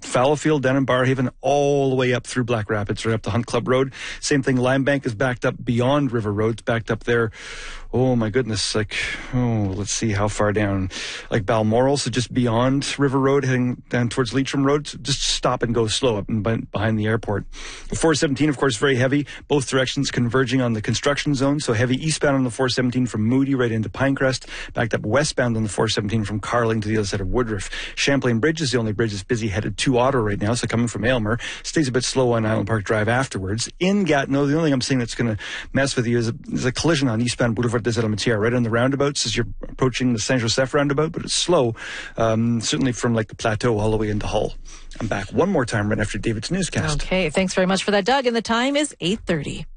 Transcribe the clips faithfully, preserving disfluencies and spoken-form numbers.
Fallowfield down in Barrhaven all the way up through Black Rapids, right up to Hunt Club Road. Same thing, Lime Bank is backed up beyond River Road. It's backed up there. Oh my goodness, like, oh, let's see how far down. Like Balmoral, so just beyond River Road, heading down towards Leitrim Road. So just stop and go slow up and behind the airport. four seventeen, of course, very heavy. Both directions converging on the construction zone. So heavy eastbound on the four seventeen from Moody right into Pinecrest. Backed up westbound on the four seventeen from Carling to the other side of Woodruff. Champlain Bridge is the only bridge that's busy headed to Ottawa right now. So coming from Aylmer, stays a bit slow on Island Park Drive afterwards. In Gatineau, the only thing I'm seeing that's going to mess with you is a, is a collision on eastbound Boulevard des Elementières right on the roundabouts as you're approaching the Saint Joseph roundabout, but it's slow, um, certainly from like the Plateau all the way into Hull. I'm back one more time right after David's newscast. Okay, thanks very much for that, Doug. And the time is eight thirty.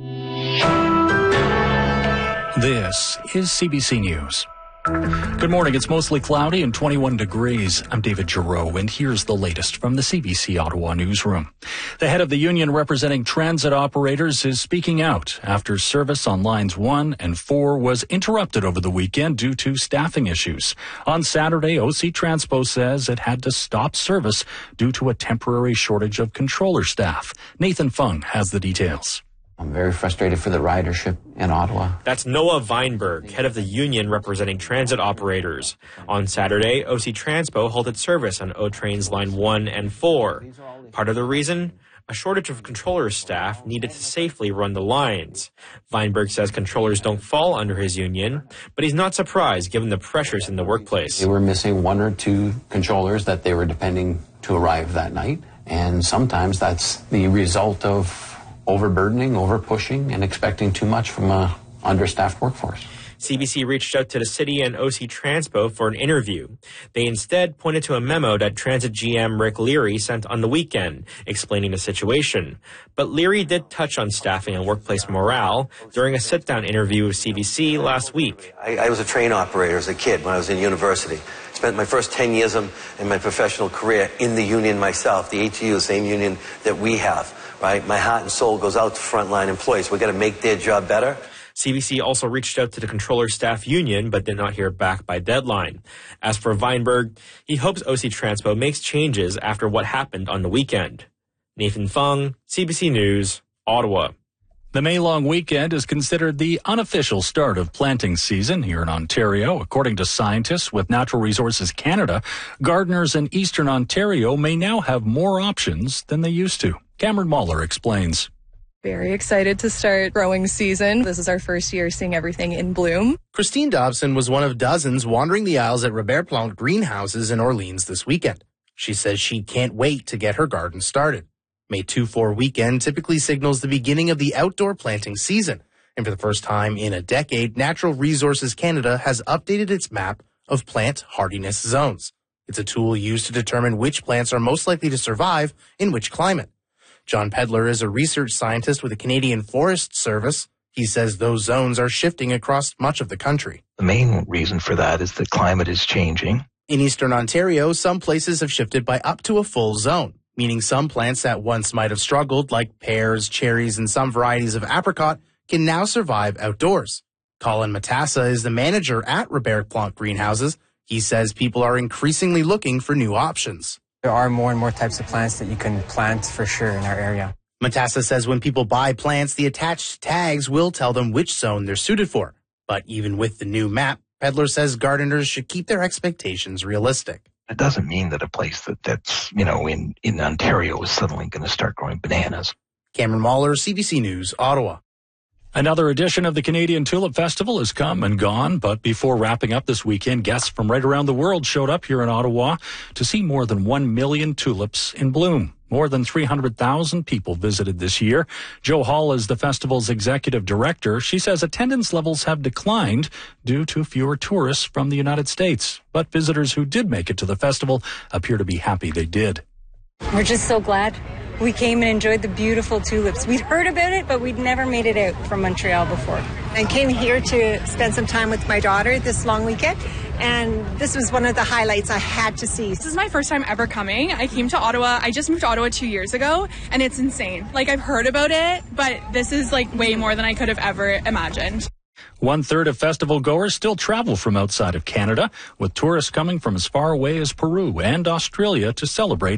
This is C B C News. Good morning. It's mostly cloudy and twenty-one degrees. I'm David Giroux, and here's the latest from the C B C Ottawa newsroom. The head of the union representing transit operators is speaking out after service on lines one and four was interrupted over the weekend due to staffing issues. On Saturday, O C Transpo says it had to stop service due to a temporary shortage of controller staff. Nathan Fung has the details. I'm very frustrated for the ridership in Ottawa. That's Noah Weinberg, head of the union representing transit operators. On Saturday, O C Transpo halted service on O-Trains Line one and four. Part of the reason? A shortage of controller staff needed to safely run the lines. Weinberg says controllers don't fall under his union, but he's not surprised given the pressures in the workplace. They were missing one or two controllers that they were depending to arrive that night, and sometimes that's the result of overburdening, overpushing, and expecting too much from a understaffed workforce. C B C reached out to the city and O C Transpo for an interview. They instead pointed to a memo that Transit G M Rick Leary sent on the weekend, explaining the situation. But Leary did touch on staffing and workplace morale during a sit-down interview with C B C last week. I, I was a train operator as a kid when I was in university. Spent my first ten years of, in my professional career in the union myself, the A T U, the same union that we have, right? My heart and soul goes out to frontline employees. We've got to make their job better. C B C also reached out to the controller staff union, but did not hear back by deadline. As for Weinberg, he hopes O C Transpo makes changes after what happened on the weekend. Nathan Fung, C B C News, Ottawa. The May long weekend is considered the unofficial start of planting season here in Ontario. According to scientists with Natural Resources Canada, gardeners in Eastern Ontario may now have more options than they used to. Cameron Mahler explains. Very excited to start growing season. This is our first year seeing everything in bloom. Christine Dobson was one of dozens wandering the aisles at Robert Plante greenhouses in Orleans this weekend. She says she can't wait to get her garden started. May two four weekend typically signals the beginning of the outdoor planting season. And for the first time in a decade, Natural Resources Canada has updated its map of plant hardiness zones. It's a tool used to determine which plants are most likely to survive in which climate. John Pedler is a research scientist with the Canadian Forest Service. He says those zones are shifting across much of the country. The main reason for that is the climate is changing. In Eastern Ontario, some places have shifted by up to a full zone, meaning some plants that once might have struggled, like pears, cherries, and some varieties of apricot, can now survive outdoors. Colin Matassa is the manager at Robert Plante Greenhouses. He says people are increasingly looking for new options. There are more and more types of plants that you can plant for sure in our area. Matassa says when people buy plants, the attached tags will tell them which zone they're suited for. But even with the new map, Pedler says gardeners should keep their expectations realistic. It doesn't mean that a place that, that's, you know, in, in Ontario is suddenly going to start growing bananas. Cameron Mahler, C B C News, Ottawa. Another edition of the Canadian Tulip Festival has come and gone, but before wrapping up this weekend, guests from right around the world showed up here in Ottawa to see more than one million tulips in bloom. More than three hundred thousand people visited this year. Jo Hall is the festival's executive director. She says attendance levels have declined due to fewer tourists from the United States. But visitors who did make it to the festival appear to be happy they did. We're just so glad we came and enjoyed the beautiful tulips. We'd heard about it, but we'd never made it out from Montreal before. I came here to spend some time with my daughter this long weekend, and this was one of the highlights I had to see. This is my first time ever coming. I came to Ottawa. I just moved to Ottawa two years ago, and it's insane. Like, I've heard about it, but this is like way more than I could have ever imagined. One third of festival goers still travel from outside of Canada, with tourists coming from as far away as Peru and Australia to celebrate